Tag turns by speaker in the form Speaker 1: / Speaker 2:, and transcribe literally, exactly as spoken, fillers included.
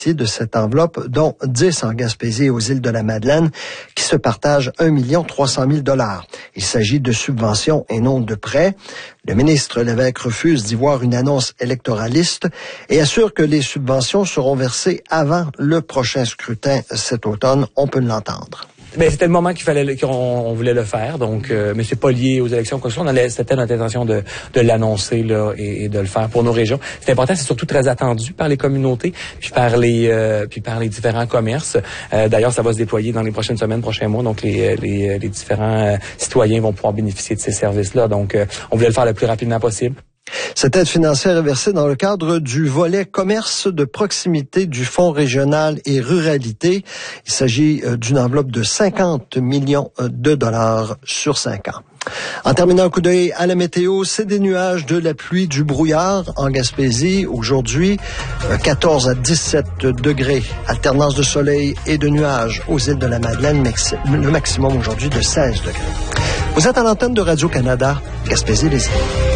Speaker 1: de cette enveloppe, dont dix en Gaspésie et aux îles de la Madeleine, qui se partagent un million trois cent mille dollars. Il s'agit de subventions et non de prêts. Le ministre Lévesque refuse d'y voir une annonce électoraliste et assure que les subventions seront versées avant le prochain scrutin cet automne. On peut l'entendre.
Speaker 2: Ben, c'était le moment qu'il fallait, qu'on on voulait le faire, donc, euh, mais c'est pas lié aux élections. Quoi que ce soit. On allait, c'était notre intention de, de l'annoncer là et, et de le faire pour nos régions. C'est important, c'est surtout très attendu par les communautés, puis par les, euh, puis par les différents commerces. Euh, d'ailleurs, ça va se déployer dans les prochaines semaines, prochains mois. Donc, les, les, les différents euh, citoyens vont pouvoir bénéficier de ces services-là. Donc, euh, on voulait le faire le plus rapidement possible.
Speaker 1: Cette aide financière est versée dans le cadre du volet commerce de proximité du Fonds régional et ruralité. Il s'agit d'une enveloppe de cinquante millions de dollars sur cinq ans. En terminant, un coup d'œil à la météo, c'est des nuages, de la pluie, du brouillard en Gaspésie. Aujourd'hui, quatorze à dix-sept degrés, alternance de soleil et de nuages aux îles de la Madeleine, le maximum aujourd'hui de seize degrés. Vous êtes à l'antenne de Radio-Canada, Gaspésie-les îles.